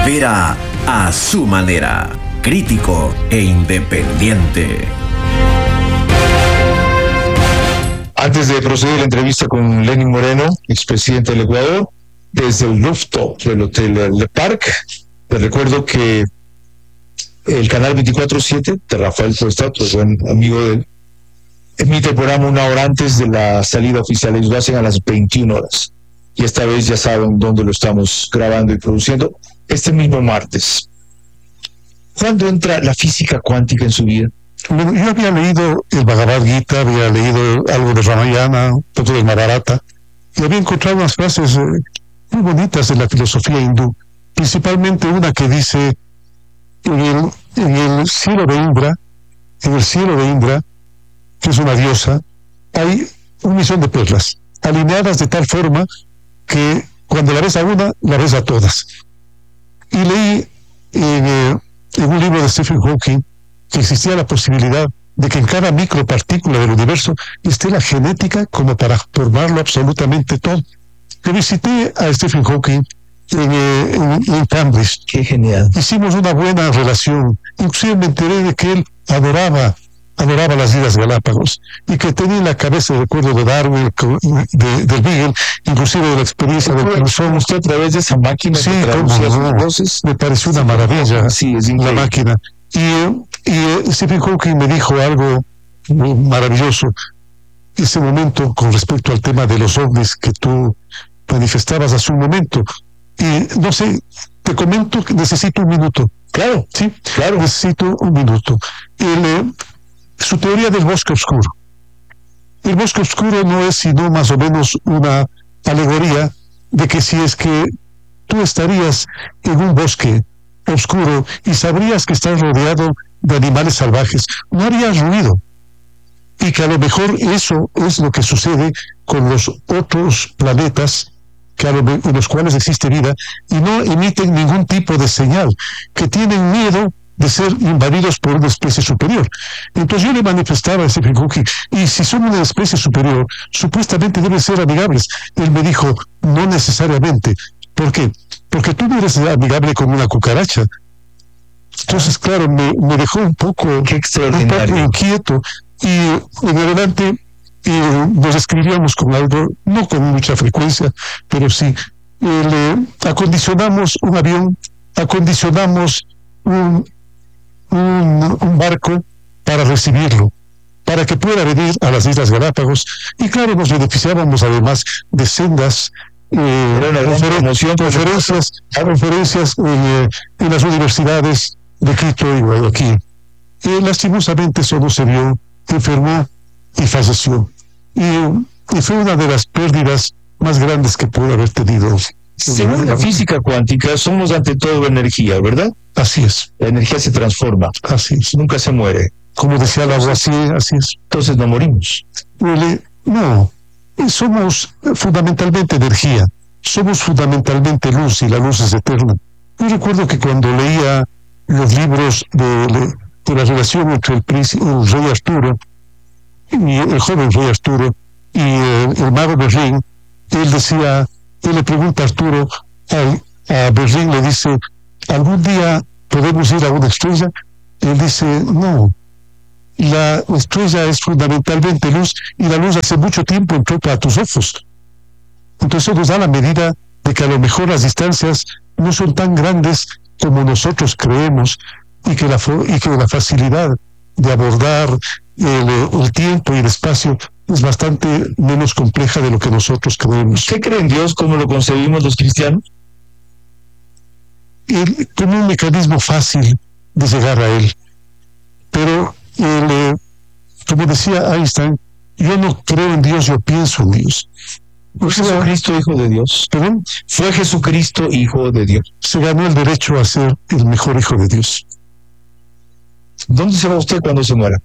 Vera a su manera, crítico e independiente. Antes de proceder a la entrevista con Lenín Moreno, expresidente del Ecuador, desde el rooftop del Hotel Le Parc, te recuerdo que el canal 24/7 de Rafael Cuesta, tu buen amigo de él, emite el programa una hora antes de la salida oficial. Ellos lo hacen a las 21 horas. Y esta vez ya saben dónde lo estamos grabando y produciendo. Este mismo martes. ¿Cuándo entra la física cuántica en su vida? Bueno, yo había leído el Bhagavad Gita, había leído algo de Ramayana, un poco de Mahabharata, y había encontrado unas frases muy bonitas de la filosofía hindú, principalmente una que dice, en el cielo de Indra, que es una diosa, hay 1.000.000 de perlas, alineadas de tal forma que cuando la ves a una, la ves a todas. Y leí en un libro de Stephen Hawking que existía la posibilidad de que en cada micropartícula del universo esté la genética como para formarlo absolutamente todo. Yo visité a Stephen Hawking en Cambridge. Qué genial. Hicimos una buena relación. Inclusive me enteré de que él adoraba las Islas Galápagos y que tenía en la cabeza el recuerdo de Darwin, del Beagle, inclusive de la experiencia del Cruzón. Usted a través de esa máquina. Sí, entonces me pareció una maravilla. Sí, es la máquina. Y Stephen Hawking me dijo algo muy maravilloso. Ese momento con respecto al tema de los ovnis que tú manifestabas hace un momento. Y no sé, te comento que necesito un minuto. Claro, sí, claro. Necesito un minuto. Su teoría del bosque oscuro. El bosque oscuro no es sino más o menos una alegoría de que si es que tú estarías en un bosque oscuro y sabrías que estás rodeado de animales salvajes, no harías ruido. Y que a lo mejor eso es lo que sucede con los otros planetas en los cuales existe vida y no emiten ningún tipo de señal, que tienen miedo de ser invadidos por una especie superior. Entonces yo le manifestaba a Stephen Hawking, y si son una especie superior, supuestamente deben ser amigables. Él me dijo, no necesariamente. ¿Por qué? Porque tú no eres amigable con una cucaracha. Entonces, claro, me dejó un poco inquieto. Y en adelante nos escribíamos con algo, no con mucha frecuencia, pero sí. Acondicionamos un avión, acondicionamos un barco para recibirlo, para que pueda venir a las Islas Galápagos. Y claro, nos beneficiábamos además de sendas conferencias en las universidades de Quito y Guayaquil. Lastimosamente solo se vio, enfermó y falleció. Y fue una de las pérdidas más grandes que pudo haber tenido. Según la física cuántica, somos ante todo energía, ¿verdad? Así es. La energía se transforma. Así es. Nunca se muere. Como decía Laura, así es. Entonces no morimos. No. Somos fundamentalmente energía. Somos fundamentalmente luz y la luz es eterna. Yo recuerdo que cuando leía los libros de la relación entre el rey Arturo y el joven rey Arturo y el mago Merlín, él le pregunta a Arturo, a Merlín le dice, ¿algún día podemos ir a una estrella? Él dice, no, la estrella es fundamentalmente luz y la luz hace mucho tiempo entró para tus ojos. Entonces eso nos da la medida de que a lo mejor las distancias no son tan grandes como nosotros creemos y que la facilidad de abordar el tiempo y el espacio es bastante menos compleja de lo que nosotros creemos. ¿Usted cree en Dios como lo concebimos los cristianos? Como un mecanismo fácil de llegar a él. Pero, como decía Einstein, yo no creo en Dios, yo pienso en Dios. ¿Fue Jesucristo hijo de Dios? ¿Perdón? ¿Fue Jesucristo hijo de Dios? Se ganó el derecho a ser el mejor hijo de Dios. ¿Dónde se va usted cuando se muera?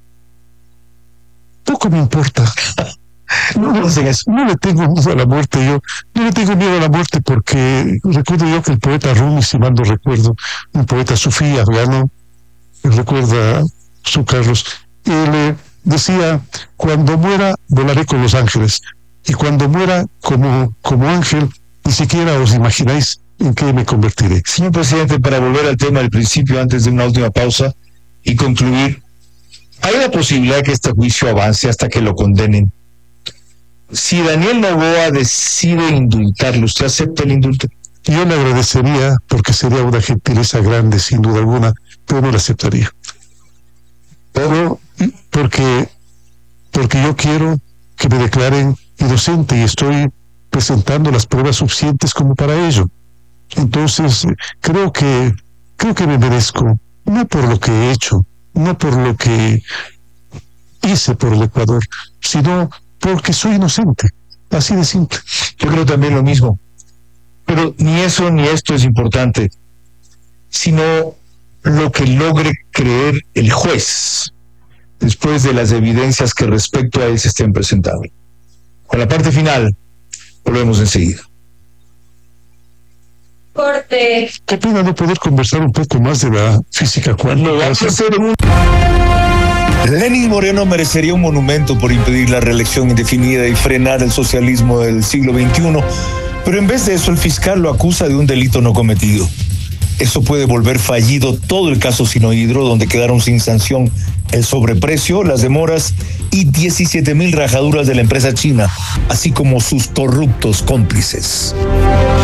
Poco me importa. No le tengo miedo a la muerte. Yo no le tengo miedo a la muerte porque recuerdo yo que el poeta Rumi, si mal no recuerdo, un poeta sufí afgano, recuerda su Carlos, él decía, cuando muera volaré con los ángeles y cuando muera como ángel, ni siquiera os imagináis en qué me convertiré. Señor presidente, para volver al tema del principio, antes de una última pausa y concluir, ¿hay una posibilidad que este juicio avance hasta que lo condenen? Si Daniel Noboa decide indultarlo, ¿usted acepta el indulto? Yo le agradecería, porque sería una gentileza grande, sin duda alguna, pero no la aceptaría. Pero porque yo quiero que me declaren inocente y estoy presentando las pruebas suficientes como para ello. Entonces, creo que me merezco, no por lo que he hecho, no por lo que hice por el Ecuador, sino porque soy inocente, así de simple. Yo creo también lo mismo. Pero ni eso ni esto es importante, sino lo que logre creer el juez después de las evidencias que respecto a él se estén presentando. Con la parte final, volvemos enseguida. Corte. Qué pena no poder conversar un poco más de la física cuántica. Lenín Moreno merecería un monumento por impedir la reelección indefinida y frenar el socialismo del siglo XXI, pero en vez de eso el fiscal lo acusa de un delito no cometido. Eso puede volver fallido todo el caso Sinohydro, donde quedaron sin sanción el sobreprecio, las demoras y 17,000 rajaduras de la empresa china, así como sus corruptos cómplices.